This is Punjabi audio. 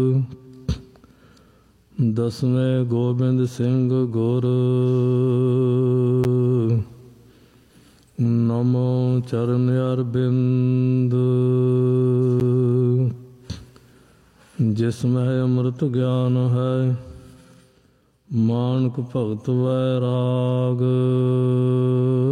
ਦਸਵੇਂ ਗੋਬਿੰਦ ਸਿੰਘ ਗੁਰ। ਨਮੋ ਚਰਨ ਅਰਬਿੰਦ। ਜਿਸ ਮਹਿ ਅੰਮ੍ਰਿਤ ਗਿਆਨ ਹੈ, ਮਾਨਕ ਭਗਤ ਵੈਰਾਗ।